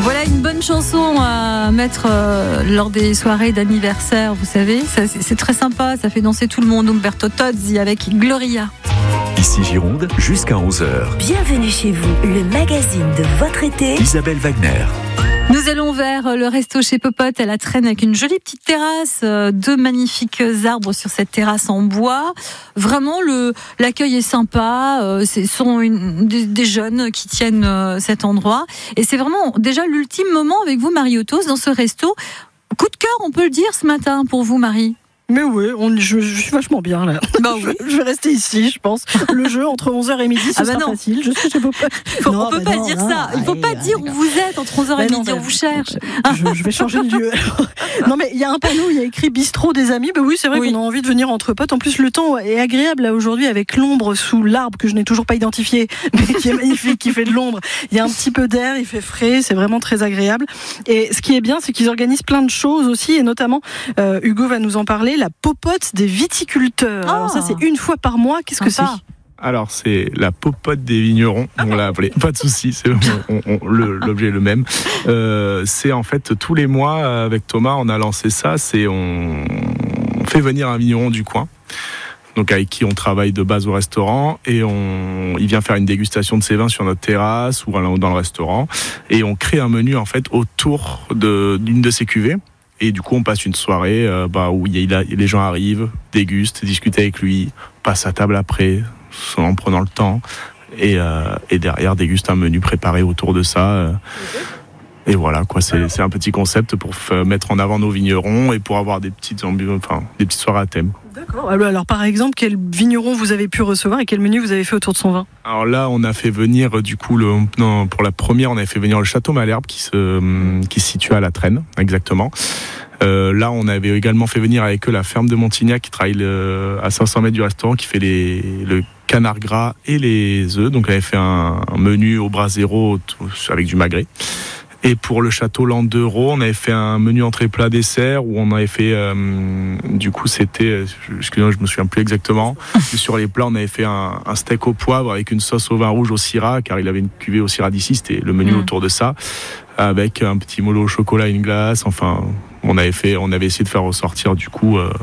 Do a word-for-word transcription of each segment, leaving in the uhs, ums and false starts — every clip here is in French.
Voilà une bonne chanson à mettre euh, lors des soirées d'anniversaire, vous savez, ça, c'est, c'est très sympa, ça fait danser tout le monde. Umberto Tozzi avec Gloria. Ici Gironde, jusqu'à onze heures. Bienvenue chez vous, le magazine de votre été. Isabelle Wagner. Nous allons vers le resto chez Popote à la Traîne avec une jolie petite terrasse, deux magnifiques arbres sur cette terrasse en bois. Vraiment, le, l'accueil est sympa. Ce sont une, des, des jeunes qui tiennent cet endroit. Et c'est vraiment déjà l'ultime moment avec vous, Marie Autos, dans ce resto. Coup de cœur, on peut le dire ce matin pour vous, Marie. Mais oui, on, je, je suis vachement bien là. Bah oui. je, je vais rester ici, je pense. Le jeu entre onze heures et midi, ce ah bah sera non. facile. Je sais, je peux pas. Faut, non, on peut bah pas non, dire non, ça. Il faut allez, pas dire où vous êtes entre onze heures et bah midi. Non, on vous cherche. Je, je vais changer de lieu. Non, mais il y a un panneau, il y a écrit bistrot des amis. Bah oui, c'est vrai oui. qu'on a envie de venir entre potes. En plus, le temps est agréable là aujourd'hui avec l'ombre sous l'arbre que je n'ai toujours pas identifié, mais qui est magnifique, qui fait de l'ombre. Il y a un petit peu d'air, il fait frais, c'est vraiment très agréable. Et ce qui est bien, c'est qu'ils organisent plein de choses aussi, et notamment, euh, Hugo va nous en parler, la popote des viticulteurs. Alors ça, c'est une fois par mois. Qu'est-ce que c'est ? Alors, c'est la popote des vignerons, on l'a appelé. Pas de souci, c'est, on, on, le, l'objet est le même. Euh, c'est en fait tous les mois, avec Thomas, on a lancé ça. C'est on fait venir un vigneron du coin, donc avec qui on travaille de base au restaurant, et on, il vient faire une dégustation de ses vins sur notre terrasse ou dans le restaurant, et on crée un menu en fait autour de, d'une de ses cuvées. Et du coup, on passe une soirée euh, bah, où il y a, les gens arrivent, dégustent, discutent avec lui, passent à table après, en prenant le temps, et, euh, et derrière dégustent un menu préparé autour de ça. Euh, et voilà, quoi, c'est, c'est un petit concept pour f- mettre en avant nos vignerons et pour avoir des petites, ambu- enfin, des petites soirées à thème. D'accord. Alors, par exemple, quel vigneron vous avez pu recevoir et quel menu vous avez fait autour de son vin ? Alors là, on a fait venir, du coup, le, non, pour la première, on avait fait venir le Château Malherbe qui se, qui se situe à la Traîne, exactement. Euh, là, on avait également fait venir avec eux la ferme de Montignac qui travaille le, à cinq cents mètres du restaurant, qui fait les, le canard gras et les œufs. Donc, on avait fait un, un menu au brasero avec du magret. Et pour le château Landereau, on avait fait un menu entrée plat dessert où on avait fait, euh, du coup, c'était, excusez-moi, je me souviens plus exactement. Sur les plats, on avait fait un, un steak au poivre avec une sauce au vin rouge au syrah, car il avait une cuvée au syrah d'ici. C'était le menu mmh. autour de ça, avec un petit mollo au chocolat et une glace. Enfin, on avait fait, on avait essayé de faire ressortir du coup euh,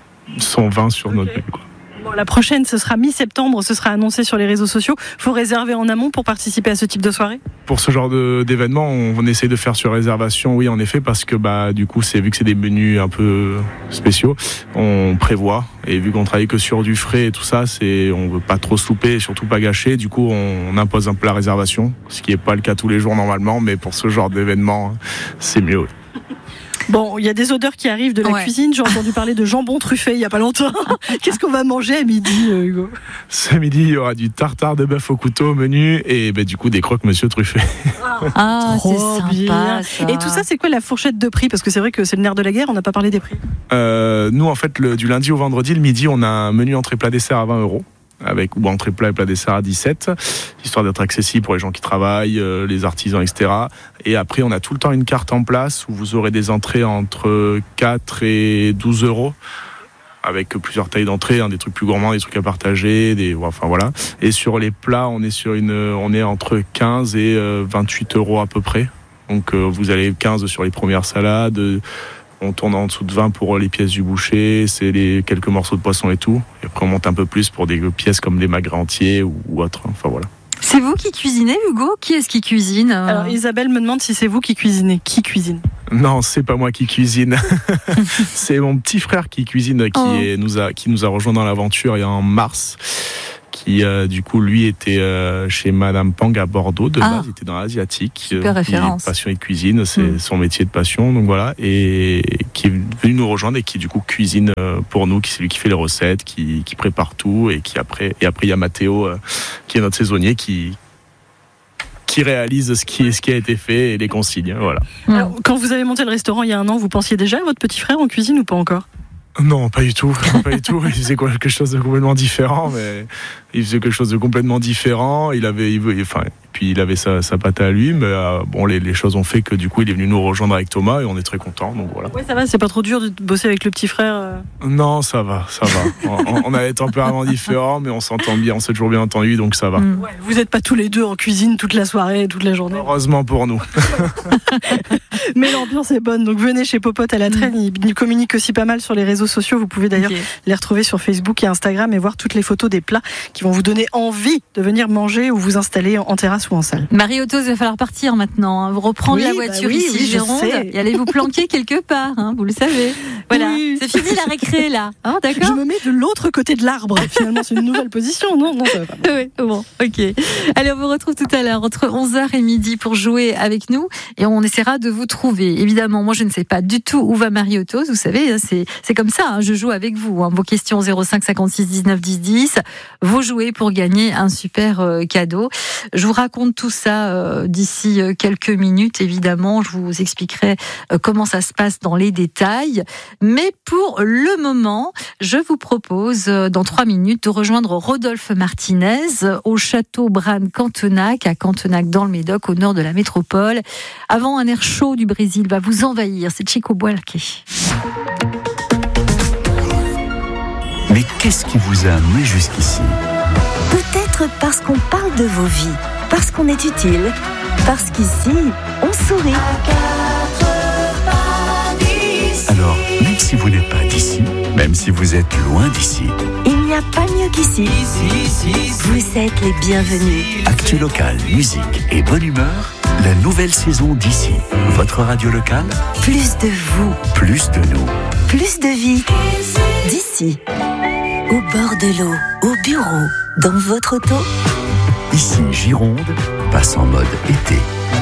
son vin sur okay. notre menu, quoi. Bon, la prochaine, ce sera mi-septembre, ce sera annoncé sur les réseaux sociaux. Il faut réserver en amont pour participer à ce type de soirée ? Pour ce genre de, d'événement, on, on essaie de faire sur réservation, oui, en effet, parce que bah, du coup, c'est, vu que c'est des menus un peu spéciaux, on prévoit. Et vu qu'on travaille que sur du frais et tout ça, c'est, on veut pas trop souper et surtout pas gâcher. Du coup, on, on impose un peu la réservation, ce qui n'est pas le cas tous les jours normalement, mais pour ce genre d'événement, c'est mieux, oui. Bon, il y a des odeurs qui arrivent de la ouais. cuisine. J'ai entendu parler de jambon truffé il n'y a pas longtemps. Qu'est-ce qu'on va manger à midi, Hugo ? Ce midi, il y aura du tartare de bœuf au couteau au menu et bah, du coup des croque-monsieur truffés. Ah, trop c'est sympa, bien. Ça. Et tout ça, c'est quoi la fourchette de prix ? Parce que c'est vrai que c'est le nerf de la guerre, on n'a pas parlé des prix. Euh, nous, en fait, le, du lundi au vendredi, le midi, on a un menu entrée plat dessert à vingt euros. Avec ou entrée plat et plat dessert à dix-sept, histoire d'être accessible pour les gens qui travaillent, euh, les artisans, et cetera. Et après, on a tout le temps une carte en place où vous aurez des entrées entre quatre et douze euros, avec plusieurs tailles d'entrées, hein, des trucs plus gourmands, des trucs à partager, des, enfin voilà. Et sur les plats, on est sur une, on est entre quinze et vingt-huit euros à peu près. Donc euh, vous avez quinze sur les premières salades. On tourne en dessous de vingt pour les pièces du boucher, c'est les quelques morceaux de poisson et tout. Et après, on monte un peu plus pour des pièces comme les magrets entiers ou, ou autres. Enfin, voilà. C'est vous qui cuisinez, Hugo ? Qui est-ce qui cuisine ? Alors, Isabelle me demande si c'est vous qui cuisinez. Qui cuisine ? Non, c'est pas moi qui cuisine. C'est mon petit frère qui cuisine, qui, oh. est, nous a, qui nous a rejoint dans l'aventure il y a en mars. Qui, euh, du coup, lui était euh, chez Madame Pang à Bordeaux, de base, ah. il était dans l'asiatique. Super euh, référence. Il est passionné de cuisine, c'est mmh. son métier de passion, donc voilà. Et qui est venu nous rejoindre et qui, du coup, cuisine euh, pour nous, qui c'est lui qui fait les recettes, qui, qui prépare tout. Et, qui après, et après, il y a Mathéo, euh, qui est notre saisonnier, qui, qui réalise ce qui, ce qui a été fait et les consignes. Voilà. Mmh. Alors, quand vous avez monté le restaurant il y a un an, vous pensiez déjà à votre petit frère en cuisine ou pas encore ? Non, pas du tout, pas du tout. Il faisait quelque chose de complètement différent, mais il faisait quelque chose de complètement différent. Il avait, il, enfin, puis il avait sa, sa patte à lui, mais euh, bon, les, les choses ont fait que du coup, il est venu nous rejoindre avec Thomas et on est très contents. Donc voilà. Ouais, ça va, c'est pas trop dur de bosser avec le petit frère. Euh... Non, ça va, ça va. on, on a des tempéraments différents, mais on s'entend bien, on s'est toujours bien entendu, donc ça va. Mmh. Ouais, vous n'êtes pas tous les deux en cuisine toute la soirée, toute la journée. Heureusement pour nous. Mais l'ambiance est bonne, donc venez chez Popote à la Traîne. Mmh. Ils communiquent aussi pas mal sur les réseaux sociaux. Vous pouvez d'ailleurs okay. les retrouver sur Facebook et Instagram et voir toutes les photos des plats qui vont vous donner envie de venir manger ou vous installer en terrasse ou en salle. Marie-Autos, il va falloir partir maintenant, hein. Vous reprendre oui, la voiture bah oui, ici, oui, Gironde, et aller vous planquer quelque part, hein, vous le savez. Voilà, oui. C'est fini la récré là, hein, d'accord ? Je me mets de l'autre côté de l'arbre. Finalement, c'est une nouvelle position, non, non, ça va pas. Oui, bon, ok. Allez, on vous retrouve tout à l'heure entre onze heures et midi pour jouer avec nous et on essaiera de vous trouver. Évidemment, moi je ne sais pas du tout où va Marie-Autos, vous savez, c'est, c'est comme ça, hein, je joue avec vous. Hein. Vos questions zéro cinq cinquante-six dix-neuf dix dix, vous jouez pour gagner un super euh, cadeau. Je vous raconte tout ça euh, d'ici euh, quelques minutes, évidemment. Je vous expliquerai euh, comment ça se passe dans les détails. Mais pour le moment, je vous propose euh, dans trois minutes de rejoindre Rodolphe Martinez au château Brane-Cantenac, à Cantenac dans le Médoc, au nord de la métropole. Avant, un air chaud du Brésil va vous envahir. C'est Chico Buarque. Mais qu'est-ce qui vous a amené jusqu'ici ? Peut-être parce qu'on parle de vos vies, parce qu'on est utile, parce qu'ici, on sourit. Alors, même si vous n'êtes pas d'ici, même si vous êtes loin d'ici, il n'y a pas mieux qu'ici. Vous êtes les bienvenus. Actu local, musique et bonne humeur, la nouvelle saison d'ici. Votre radio locale ? Plus de vous. Plus de nous. Plus de vie. D'ici. Au bord de l'eau, au bureau, dans votre auto. Ici Gironde passe en mode été.